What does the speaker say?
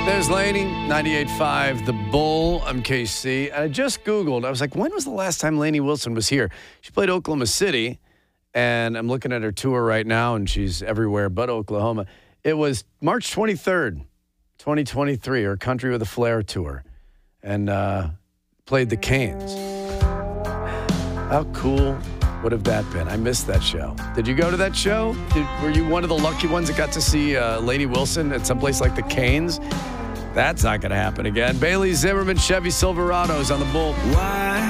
There's Laney, 98.5, The Bull. I'm KC. And I just Googled. I was like, when was the last time Lainey Wilson was here? She played Oklahoma City, and I'm looking at her tour right now, and she's everywhere but Oklahoma. It was March 23rd, 2023, her Country with a Flair tour, and played the Canes. How cool would have that been? I missed that show. Did you go to that show? Were you one of the lucky ones that got to see Lainey Wilson at someplace like the Canes? That's not going to happen again. Bailey Zimmerman, Chevy Silverados on The Bull. Why